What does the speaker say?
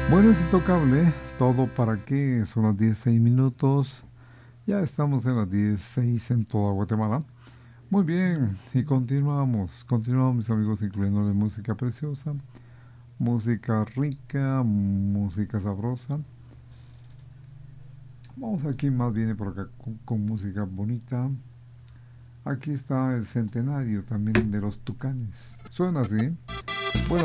Bueno, es intocable, todo para qué, son las 16 minutos, ya estamos en las 16 en toda Guatemala. Muy bien, y continuamos mis amigos, incluyéndole música preciosa, música rica, música sabrosa. Vamos aquí, más viene por acá con música bonita. Aquí está el centenario también de los Tucanes. Suena así. Bueno,